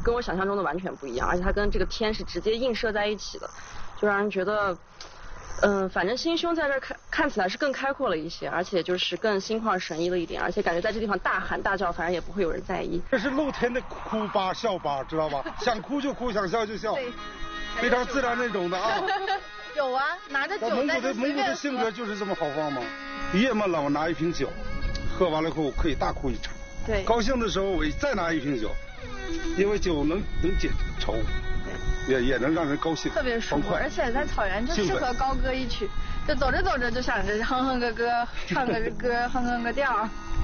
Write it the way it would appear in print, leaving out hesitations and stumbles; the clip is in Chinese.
跟我想象中的完全不一样，而且它跟这个天是直接映射在一起的，就让人觉得。反正心胸在这看起来是更开阔了一些，而且就是更心旷神怡了一点，而且感觉在这地方大喊大叫，反正也不会有人在意。 这是露天的哭吧笑吧，知道吧？想哭就哭，想笑就笑，非常自然那种的啊。 有啊，拿着酒蒙古的性格就是这么豪放吗？夜漫了，我拿一瓶酒，喝完了后可以大哭一场。 对。 高兴的时候我再拿一瓶酒，因为酒能解愁。也能让人高兴， 特别舒服，而且在草原就适合高歌一曲，就走着走着就想着哼哼个歌，唱个歌，哼哼个调。